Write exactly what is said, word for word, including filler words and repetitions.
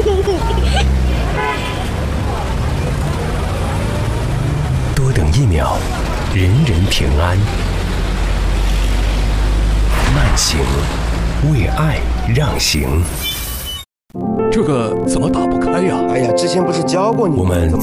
多等一秒，人人平安。慢行，为爱让行。 这个怎么打不开呀？ 哎呀，之前不是教过你？ 我们